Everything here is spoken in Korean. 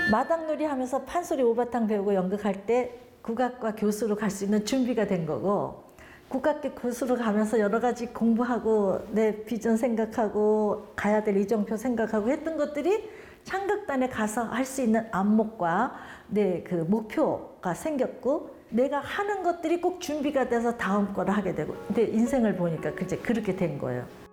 마당놀이 하면서 판소리 오바탕 배우고 연극할 때 국악과 교수로 갈 수 있는 준비가 된 거고, 국악계 교수로 가면서 여러 가지 공부하고 내 비전 생각하고 가야 될 이정표 생각하고 했던 것들이 창극단에 가서 할 수 있는 안목과 내 그 목표가 생겼고, 내가 하는 것들이 꼭 준비가 돼서 다음 거를 하게 되고, 내 인생을 보니까 이제 그렇게 된 거예요.